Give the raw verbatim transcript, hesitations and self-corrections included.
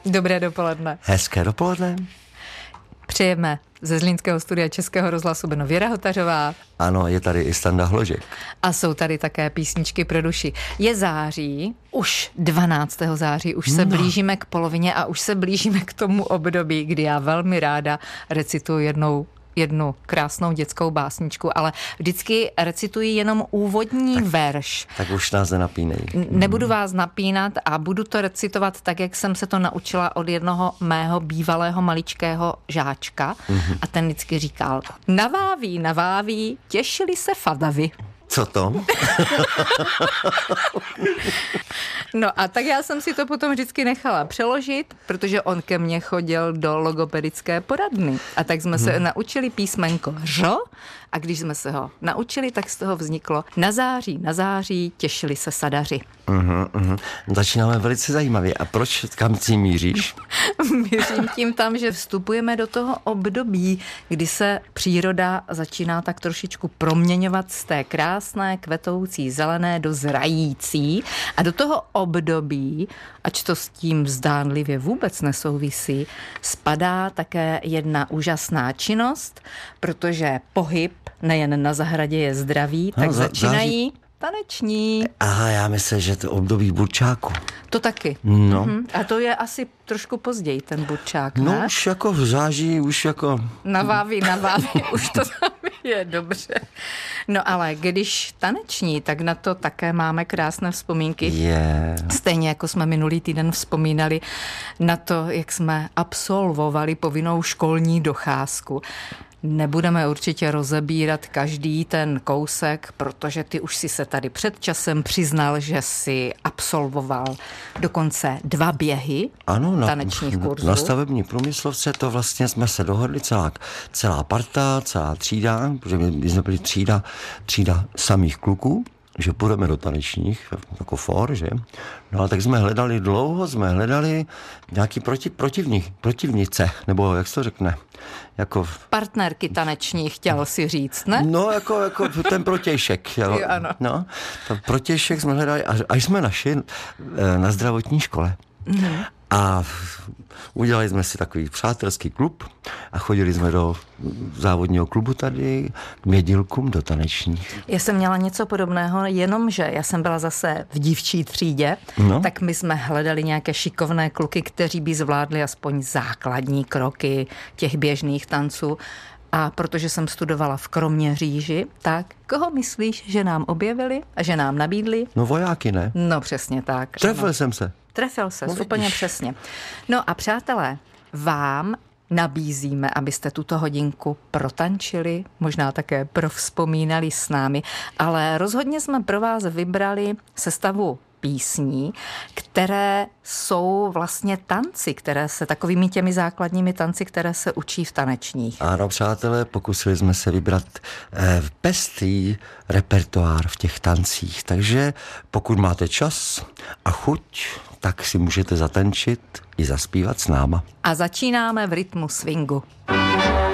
Dobré dopoledne. Hezké dopoledne. Přejeme ze Zlínského studia Českého rozhlasu Brno Věra Hotařová. Ano, je tady i Standa Hložek. A jsou tady také písničky pro duši. Je září, už dvanáctého září, už se no. blížíme k polovině a už se blížíme k tomu období, kdy já velmi ráda recituju jednou jednu krásnou dětskou básničku, ale vždycky recituji jenom úvodní tak, verš. Tak už nás nenapínej. Nebudu vás napínat a budu to recitovat tak, jak jsem se to naučila od jednoho mého bývalého maličkého žáčka mm-hmm. a ten vždycky říkal: naváví, naváví, těšili se fadavy. Co to? No a tak já jsem si to potom vždycky nechala přeložit, protože on ke mně chodil do logopedické poradny. A tak jsme hmm. se naučili písmenko řo a když jsme se ho naučili, tak z toho vzniklo na září, na září, těšili se sadaři. Uhum, uhum. Začínáme velice zajímavě. A proč, kam tím míříš? Mířím tím tam, že vstupujeme do toho období, kdy se příroda začíná tak trošičku proměňovat z té krásné, kvetoucí, zelené do zrající. A do toho období, ač to s tím zdánlivě vůbec nesouvisí, spadá také jedna úžasná činnost, protože pohyb nejen na zahradě je zdravý, tak no, za, začínají... Září... taneční. Aha, já myslím, že to období burčáku. To taky. No. Mhm. A to je asi trošku později, ten burčák, No ne? už jako v září, už jako... Naváví, naváví, už to tam je dobře. No ale když taneční, tak na to také máme krásné vzpomínky. Yeah. Stejně jako jsme minulý týden vzpomínali na to, jak jsme absolvovali povinnou školní docházku. Nebudeme určitě rozebírat každý ten kousek, protože ty už si se tady před časem přiznal, že si absolvoval dokonce dva běhy ano, na, tanečních kurzů. Na stavební průmyslovce to vlastně jsme se dohodli, celá, celá parta, celá třída, protože my jsme byli třída, třída samých kluků, že půjdeme do tanečních, jako for, že? No ale tak jsme hledali dlouho, jsme hledali nějaký proti, protivník, protivnice, nebo jak se to řekne? Jako... Partnerky taneční, chtěl si říct, ne? No, jako, jako ten protějšek. Jo. Jo, ano. No, ten protějšek jsme hledali, až, až jsme našli na zdravotní škole. Mm-hmm. A udělali jsme si takový přátelský klub a chodili jsme do závodního klubu tady k mědilkům do tanečních. Já jsem měla něco podobného, jenomže já jsem byla zase v dívčí třídě, no. Tak my jsme hledali nějaké šikovné kluky, kteří by zvládli aspoň základní kroky těch běžných tanců. A protože jsem studovala v Kroměříži, tak koho myslíš, že nám objevili a že nám nabídli? No vojáky, ne? No přesně tak. Trefil no. jsem se. Trefil se, no, úplně přesně. No a přátelé, vám nabízíme, abyste tuto hodinku protančili, možná také provzpomínali s námi, ale rozhodně jsme pro vás vybrali sestavu písní, které jsou vlastně tanci, které se takovými těmi základními tanci, které se učí v tanečních. Ano, přátelé, pokusili jsme se vybrat eh, pestrý repertoár v těch tancích, takže pokud máte čas a chuť, tak si můžete zatančit i zaspívat s náma. A začínáme v rytmu swingu.